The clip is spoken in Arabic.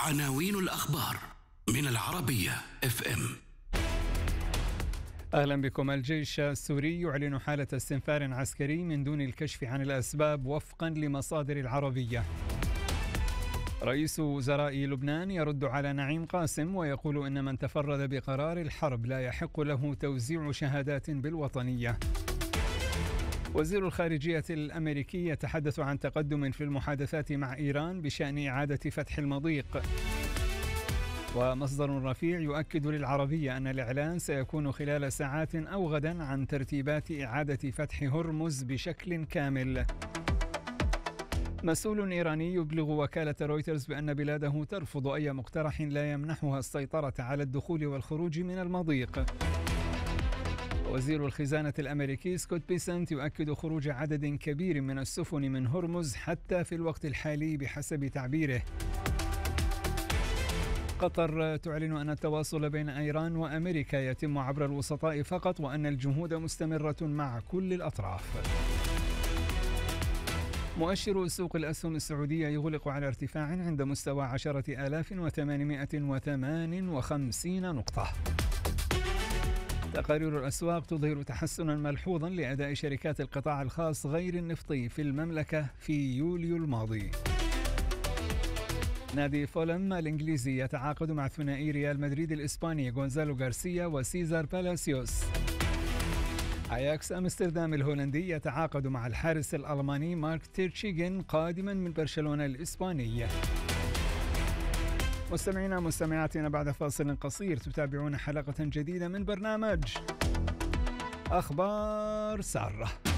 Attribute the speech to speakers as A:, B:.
A: عناوين الأخبار من العربية FM.
B: أهلا بكم. الجيش السوري يعلن حالة استنفار عسكري من دون الكشف عن الأسباب وفقا لمصادر العربية. رئيس وزراء لبنان يرد على نعيم قاسم ويقول إن من تفرد بقرار الحرب لا يحق له توزيع شهادات بالوطنية. وزير الخارجية الأمريكي يتحدث عن تقدم في المحادثات مع إيران بشأن إعادة فتح المضيق. ومصدر رفيع يؤكد للعربية أن الإعلان سيكون خلال ساعات أو غدا عن ترتيبات إعادة فتح هرمز بشكل كامل. مسؤول إيراني يبلغ وكالة رويترز بأن بلاده ترفض أي مقترح لا يمنحها السيطرة على الدخول والخروج من المضيق. وزير الخزانة الأمريكي سكوت بيسنت يؤكد خروج عدد كبير من السفن من هرمز حتى في الوقت الحالي بحسب تعبيره. قطر تعلن أن التواصل بين إيران وأمريكا يتم عبر الوسطاء فقط وأن الجهود مستمرة مع كل الأطراف. مؤشر سوق الأسهم السعودية يغلق على ارتفاع عند مستوى 10,858 نقطة. تقارير الأسواق تظهر تحسنا ملحوظا لأداء شركات القطاع الخاص غير النفطي في المملكة في يوليو الماضي. نادي فولم الإنجليزي يتعاقد مع ثنائي ريال مدريد الإسباني غونزالو غارسيا وسيزار بالاسيوس. أياكس أمستردام الهولندي يتعاقد مع الحارس الألماني مارك تيرشيغن قادما من برشلونة الإسباني. مستمعينا مستمعاتنا، بعد فاصل قصير تتابعون حلقة جديدة من برنامج أخبار سارة.